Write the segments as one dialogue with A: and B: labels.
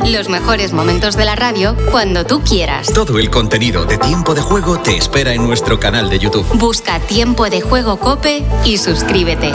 A: Los mejores momentos de la radio cuando tú quieras.
B: Todo el contenido de Tiempo de Juego te espera en nuestro canal de YouTube.
A: Busca Tiempo de Juego COPE y suscríbete.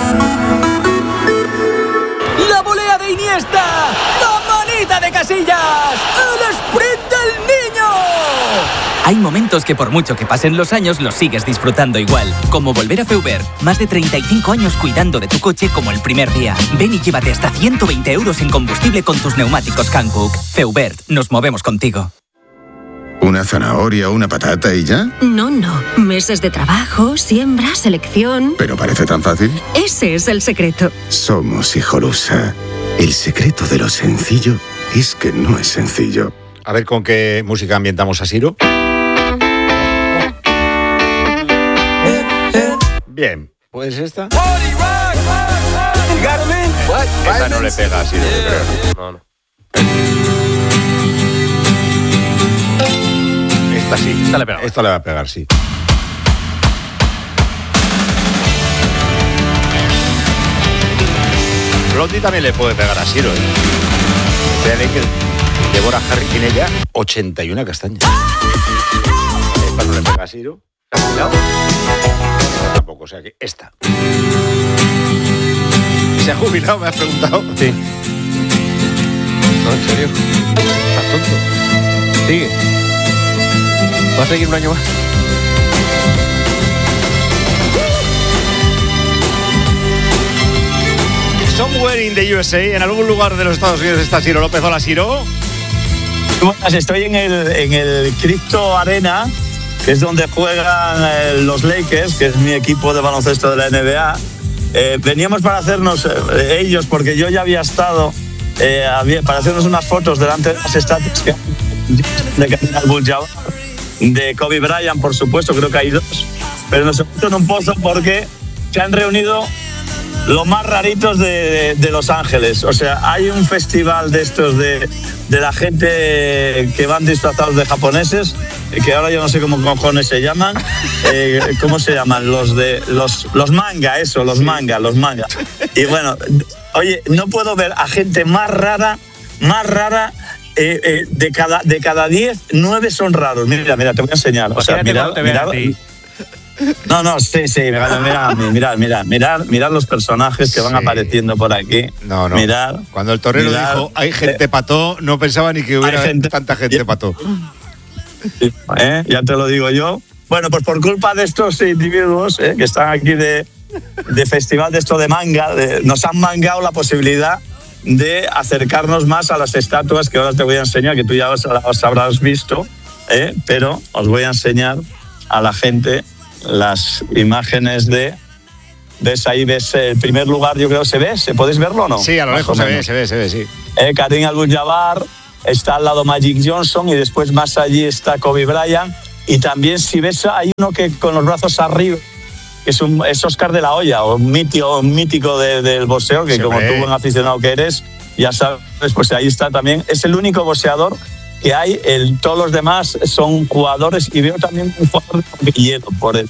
C: ¡La volea de Iniesta! ¡La manita de Casillas! ¡El sprint del niño!
D: Hay momentos que por mucho que pasen los años los sigues disfrutando igual. Como volver a Feubert. Más de 35 años cuidando de tu coche como el primer día. Ven y llévate hasta 120 euros en combustible con tus neumáticos Hankook. Feubert, nos movemos contigo.
E: ¿Una zanahoria o una patata y ya?
F: No. Meses de trabajo, siembra, selección...
E: ¿Pero parece tan fácil?
F: Ese es el secreto.
E: Somos Hijolusa. El secreto de lo sencillo es que no es sencillo.
G: A ver con qué música ambientamos a Siro. Bien, pues esta. Esta no le pega a Siro, yo creo.
H: No.
G: Esta sí.
H: Esta le pega.
G: Esta le va a pegar, sí. Blondie también le puede pegar a Siro, ¿eh? Fíjate que Deborah Harry tiene ya 81 castañas. Esta no le pega a Siro. ¿No? Tampoco, o sea que esta. ¿Se ha jubilado? Me has preguntado.
H: Sí. No, en serio. ¿Estás tonto? Sigue. ¿Va a seguir un año más?
G: Somewhere in the USA, en algún lugar de los Estados Unidos está Siro López. Hola, Siro.
I: Buenas, estoy en el Crypto Arena, que es donde juegan los Lakers, que es mi equipo de baloncesto de la NBA. Veníamos para hacernos ellos, porque yo ya había estado, para hacernos unas fotos delante de las estatuas de Kareem Abdul-Jabbar, de Kobe Bryant, por supuesto, creo que hay dos, pero nos hemos metido en un pozo porque se han reunido los más raritos de Los Ángeles. O sea, hay un festival de estos de la gente que van disfrazados de japoneses, que ahora yo no sé cómo cojones se llaman. ¿Cómo se llaman? Los manga, eso, los manga. Y bueno, oye, no puedo ver a gente más rara. De cada 10, 9 son raros. Mira, te voy a enseñar. O sea, mirad. No, sí, mirad los personajes que van apareciendo por aquí.
G: No.
I: Mirad.
G: Cuando el torero dijo, hay gente pató, no pensaba ni que hubiera tanta gente pató.
I: Ya te lo digo yo. Bueno, pues por culpa de estos individuos que están aquí de festival de esto de manga, nos han mangado la posibilidad de acercarnos más a las estatuas que ahora te voy a enseñar, que tú ya os habrás visto, pero os voy a enseñar a la gente las imágenes ¿ves ahí? ¿Ves el primer lugar? Yo creo, ¿se ve? ¿Podéis verlo o no?
G: Sí, a lo lejos se ve, sí.
I: Kareem Abdul-Jabbar, está al lado Magic Johnson y después más allí está Kobe Bryant. Y también, si ves, hay uno que con los brazos arriba, que es Oscar de la Hoya, un mítico del boxeo, que como tú, buen aficionado que eres, ya sabes, pues ahí está también. Es el único boxeador que hay, todos los demás son jugadores, y veo también un jugador de hielo,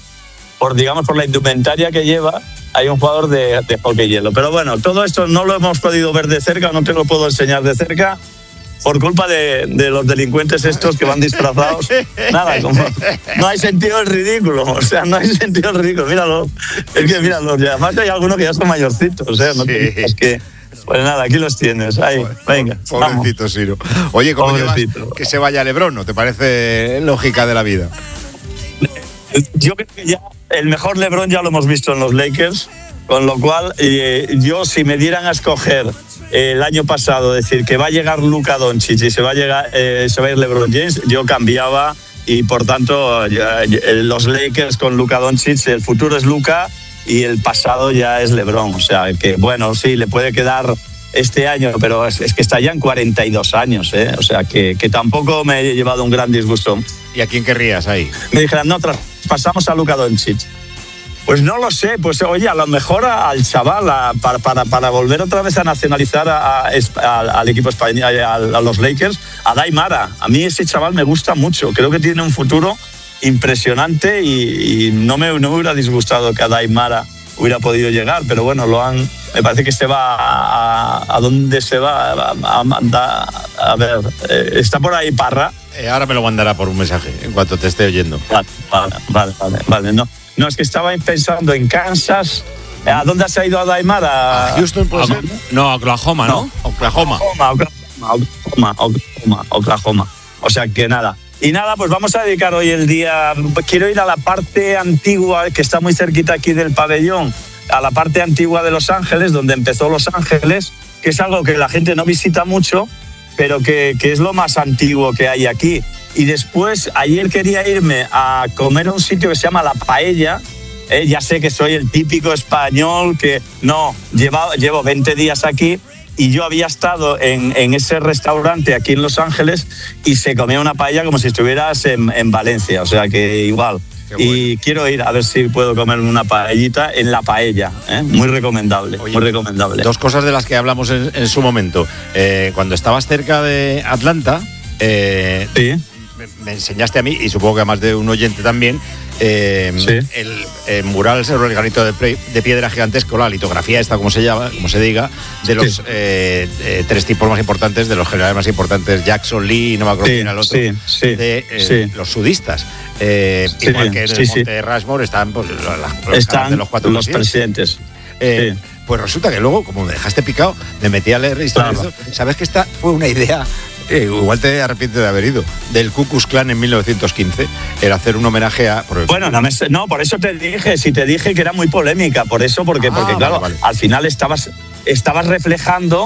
I: por la indumentaria que lleva, hay un jugador de hockey hielo. Pero bueno, todo esto no lo hemos podido ver de cerca, no te lo puedo enseñar de cerca, por culpa de los delincuentes estos que van disfrazados. Nada, como no hay sentido el ridículo, míralo, y además hay algunos que ya son mayorcitos, no te digas que... Pues nada, aquí los tienes. Ahí, venga.
G: Pobrecito, Siro. Oye, ¿cómo llevas que se vaya LeBron? ¿No te parece lógica de la vida?
I: Yo creo que ya el mejor LeBron ya lo hemos visto en los Lakers, con lo cual yo, si me dieran a escoger el año pasado, decir que va a llegar Luka Doncic y se va a ir LeBron James, yo cambiaba, y por tanto los Lakers con Luka Doncic, el futuro es Luka y el pasado ya es LeBron. O sea, que bueno, sí, le puede quedar este año, pero es que está ya en 42 años, O sea, que tampoco me he llevado un gran disgusto.
G: ¿Y a quién querrías ahí?
I: Me dijeron, no, pasamos a Luka Doncic. Pues no lo sé, pues oye, a lo mejor al chaval, para volver otra vez a nacionalizar al equipo español, a los Lakers, a Daimara. A mí ese chaval me gusta mucho, creo que tiene un futuro impresionante y no me hubiera disgustado que a Daimara hubiera podido llegar, pero bueno, lo han me parece que se va a ¿dónde se va? A ver, está por ahí Parra.
G: Ahora me lo mandará por un mensaje, en cuanto te esté oyendo.
I: Vale. No, es que estaba pensando en Kansas. ¿A dónde has ido a Daimar?
G: ¿A Houston, puede ser?
J: No, a Oklahoma, ¿no?
G: Oklahoma.
I: Oklahoma. O sea que nada. Y nada, pues vamos a dedicar hoy el día. Quiero ir a la parte antigua, que está muy cerquita aquí del pabellón, a la parte antigua de Los Ángeles, donde empezó Los Ángeles, que es algo que la gente no visita mucho, pero que es lo más antiguo que hay aquí. Y después, ayer quería irme a comer a un sitio que se llama La Paella. Ya sé que soy el típico español que no, llevo 20 días aquí. Y yo había estado en ese restaurante aquí en Los Ángeles y se comía una paella como si estuvieras en Valencia, o sea que igual. Y quiero ir a ver si puedo comer una paellita en La Paella, muy recomendable. Oye, muy recomendable.
G: Dos cosas de las que hablamos en su momento. Cuando estabas cerca de Atlanta,
I: sí,
G: me enseñaste a mí, y supongo que a más de un oyente también, el mural sobre el granito de piedra gigantesco, la litografía esta, como se llama, como se diga, de los tres tipos más importantes, de los generales más importantes, Jackson, Lee, no me acuerdo quién era el otro, los sudistas. Igual que en el Monte Rushmore están, pues, están de los cuatro
I: los presidentes.
G: Pues resulta que luego, como me dejaste picado, me metí a leer historias. Claro. ¿Sabes que esta fue una idea? Igual te arrepientes de haber ido, del Ku Klux Klan en 1915, era hacer un homenaje a...
I: Bueno, no, por eso te dije, si te dije que era muy polémica, porque claro, vale. Al final estabas reflejando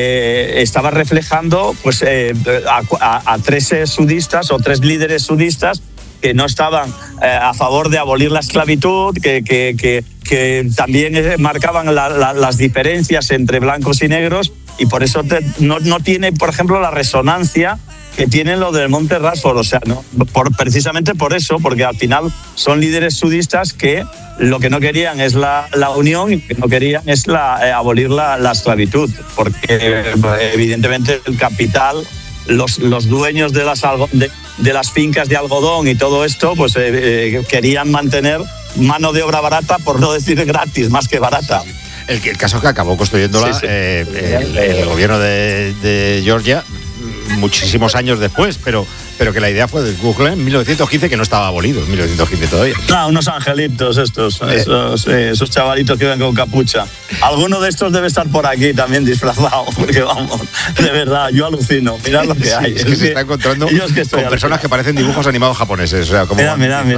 I: pues a tres sudistas o tres líderes sudistas que no estaban a favor de abolir la esclavitud, que también marcaban las diferencias entre blancos y negros, y por eso no tiene, por ejemplo, la resonancia que tiene lo del Monte Rushmore. O sea, ¿no? Precisamente por eso, porque al final son líderes sudistas que lo que no querían es la unión, y lo que no querían es abolir la esclavitud, porque evidentemente el capital, los dueños de las fincas de algodón y todo esto, pues querían mantener mano de obra barata, por no decir gratis, más que barata.
G: El caso que acabó construyéndola el gobierno de Georgia muchísimos años después, pero que la idea fue del Ku Klux Klan en 1915, que no estaba abolido en 1915 todavía.
I: Unos angelitos esos chavalitos que iban con capucha. Alguno de estos debe estar por aquí también disfrazado, porque vamos, de verdad, yo alucino. Mirad lo que hay.
G: Es que se está encontrando con personas que parecen dibujos animados japoneses. O sea, como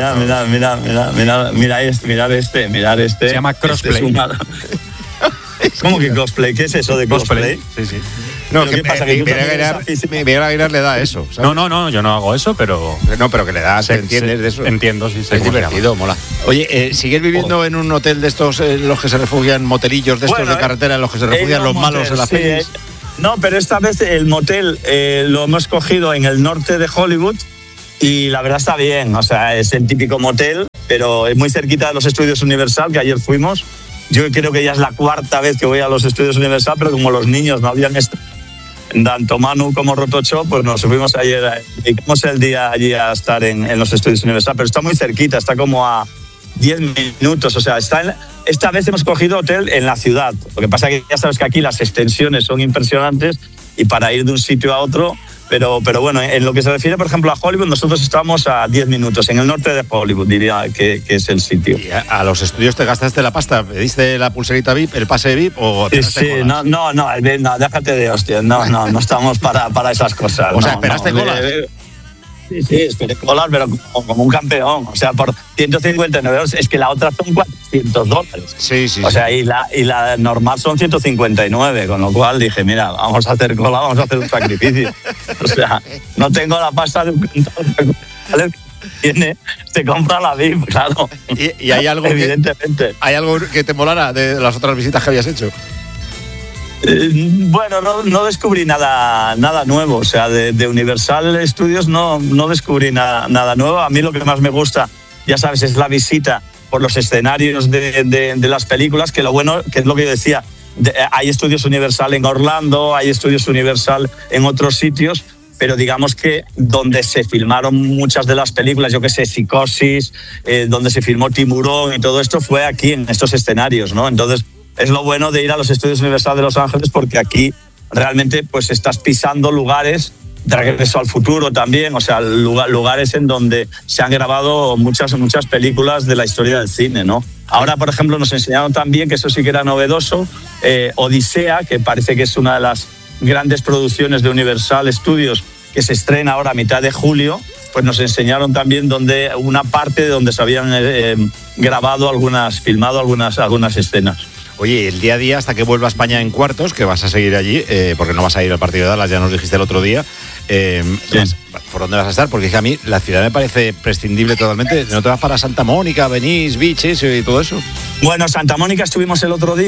I: mirad este.
J: Se llama cosplay.
I: ¿Cómo que cosplay? ¿Qué es eso de cosplay?
J: Sí.
G: No, ¿qué pasa? Que Miguel Aguilar le da eso, ¿sabes?
J: No, yo no hago eso, pero...
G: No, pero que le da, ¿entiendes de eso?
J: Entiendo, sí.
G: Es divertido, mola. Oye, ¿sigues viviendo en un hotel de estos en los que se refugian, motelillos de estos de carretera, en los que se refugian los malos en las pelis?
I: No, pero esta vez el motel lo hemos cogido en el norte de Hollywood y la verdad está bien. O sea, es el típico motel, pero es muy cerquita de los estudios Universal, que ayer fuimos. Yo creo que ya es la cuarta vez que voy a los estudios Universal, pero como los niños no habían estado, tanto Manu como Rotocho, pues nos subimos ayer, dedicamos el día allí a estar en los estudios Universal, pero está muy cerquita, está como a 10 minutos, o sea, esta vez hemos cogido hotel en la ciudad. Lo que pasa es que ya sabes que aquí las extensiones son impresionantes y para ir de un sitio a otro, pero bueno, en lo que se refiere, por ejemplo, a Hollywood, nosotros estamos a 10 minutos, en el norte de Hollywood, diría que es el sitio.
G: ¿Y a los estudios te gastaste la pasta? ¿Pediste la pulserita VIP, el pase VIP o
I: sí, no, déjate de hostia, no estamos para esas cosas.
G: O sea, ¿esperaste colas?
I: Sí, esperé colas, pero como un campeón. O sea, por 159 euros, es que la otra son $400.
G: Sí.
I: O sea, y la normal son 159, con lo cual dije, mira, vamos a hacer cola, vamos a hacer un sacrificio. O sea, no tengo la pasta de un contador. Te compra la VIP, claro.
G: ¿Y hay algo
I: evidentemente.
G: ¿Hay algo que te molara de las otras visitas que habías hecho?
I: Bueno, no descubrí nada nuevo. O sea, de Universal Studios no descubrí nada nuevo. A mí lo que más me gusta, ya sabes, es la visita por los escenarios de las películas, que lo bueno, que es lo que yo decía, hay estudios Universal en Orlando, hay estudios Universal en otros sitios, pero digamos que donde se filmaron muchas de las películas, yo que sé, Psicosis, donde se filmó Tiburón y todo esto, fue aquí en estos escenarios, ¿no? Entonces, es lo bueno de ir a los estudios Universal de Los Ángeles, porque aquí realmente pues estás pisando lugares de Regreso al Futuro también, o sea, lugares en donde se han grabado muchas películas de la historia del cine, ¿no? Ahora, por ejemplo, nos enseñaron también, que eso sí que era novedoso, Odisea, que parece que es una de las grandes producciones de Universal Studios, que se estrena ahora a mitad de julio. Pues nos enseñaron también una parte de donde se habían filmado algunas escenas.
G: Oye, el día a día hasta que vuelva a España en cuartos, que vas a seguir allí, porque no vas a ir al partido de Dallas, ya nos dijiste el otro día. ¿Por dónde vas a estar? Porque es que a mí la ciudad me parece prescindible totalmente. ¿No te vas para Santa Mónica, Venice Beach y todo eso?
I: Bueno, Santa Mónica estuvimos el otro día.